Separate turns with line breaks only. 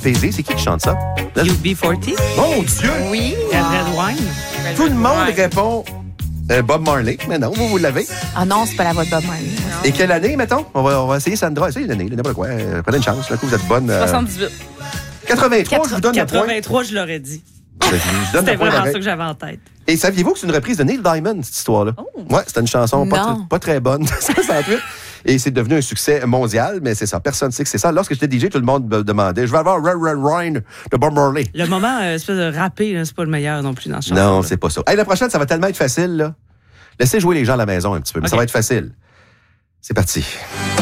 PZ, c'est qui chante ça?
UB40.
Mon Dieu!
Oui.
Red Wine.
Tout le monde répond Bob Marley. Mais non, vous l'avez.
Ah non, c'est pas la voix de Bob Marley.
Et quelle année, mettons? On va essayer Sandra. Essayez une année, n'importe quoi. Prenez une chance. Là, que vous êtes bonne.
78.
83, je vous donne le point.
83, je l'aurais dit.
Je donne
C'était
le point.
vraiment ça que j'avais en tête.
Et saviez-vous que c'est une reprise de Neil Diamond, cette histoire-là?
Oh.
Ouais, c'était une chanson
Non.
pas très bonne, 68. Et c'est devenu un succès mondial, mais c'est ça. Personne ne sait que c'est ça. Lorsque j'étais DJ, tout le monde me demandait, je vais avoir Ryan de Bob Marley.
Le moment espèce de rappé, là, c'est pas le meilleur non plus dans ce chanson.
Non, c'est pas ça. Hey, la prochaine, ça va tellement être facile, là. Laissez jouer les gens à la maison un petit peu, mais ça va être facile. C'est parti.